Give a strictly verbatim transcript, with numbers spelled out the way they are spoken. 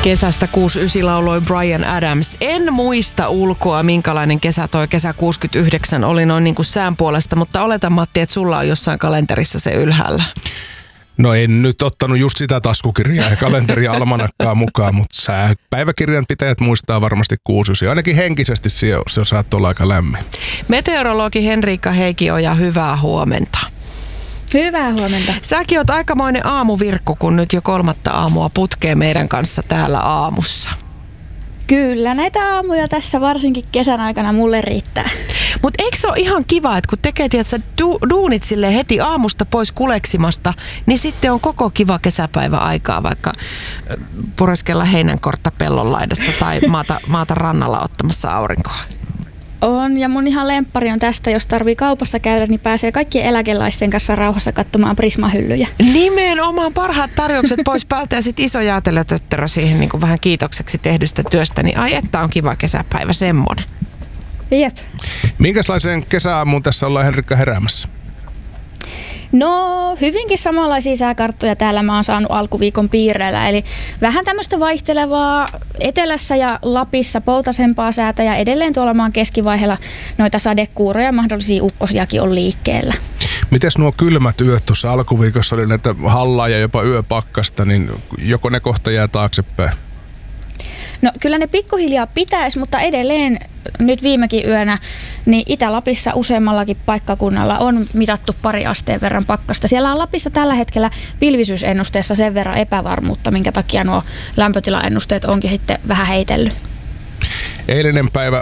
Kesästä kuusikymmentäyhdeksän lauloi Bryan Adams. En muista ulkoa, minkälainen kesä toi kesä kuusikymmentäyhdeksän oli noin niin kuin sään puolesta, mutta oletan, Matti, että sulla on jossain kalenterissa se ylhäällä. No en nyt ottanut just sitä taskukirjaa ja kalenteria almanakkaa mukaan, mutta sää päiväkirjan pitäjät muistaa varmasti kuusikymmentäyhdeksän. Ainakin henkisesti se, se saattoi olla aika lämmin. Meteorologi Henriikka Heikioja, hyvää huomenta. Hyvää huomenta. Säkin oot aikamoinen aamuvirkku, kun nyt jo kolmatta aamua putkee meidän kanssa täällä aamussa. Kyllä, näitä aamuja tässä varsinkin kesän aikana mulle riittää. Mutta eikö se ole ihan kiva, että kun tekee tiedätkö, du- duunit silleen heti aamusta pois kuleksimasta, niin sitten on koko kiva kesäpäivä aikaa vaikka pureskella heinänkortta pellon laidassa tai maata, maata rannalla ottamassa aurinkoa. On, ja mun ihan lemppari on tästä, jos tarvii kaupassa käydä, niin pääsee kaikkien eläkeläisten kanssa rauhassa katsomaan Prisma-hyllyjä. Nimenomaan parhaat tarjoukset pois päältä ja sitten iso jäätelötötterö siihen niin kuin vähän kiitokseksi tehdystä työstä, niin ai että on kiva kesäpäivä semmonen. Jep. Minkälaiseen kesäaamuun tässä ollaan, Henrikka, heräämässä? No, hyvinkin samanlaisia sääkarttoja täällä mä oon saanut alkuviikon piireillä, eli vähän tämmöistä vaihtelevaa etelässä ja Lapissa poutasempaa säätä ja edelleen tuolla maan keskivaiheella noita sadekuuroja ja mahdollisia ukkosiakin on liikkeellä. Mites nuo kylmät yöt tuossa alkuviikossa oli näitä hallaa ja jopa yöpakkasta, niin joko ne kohta jää taaksepäin? No kyllä ne pikkuhiljaa pitäisi, mutta edelleen nyt viimekin yönä niin Itä-Lapissa useammallakin paikkakunnalla on mitattu pari asteen verran pakkasta. Siellä on Lapissa tällä hetkellä pilvisyysennusteessa sen verran epävarmuutta, minkä takia nuo lämpötilaennusteet onkin sitten vähän heitellyt. Eilinen päivä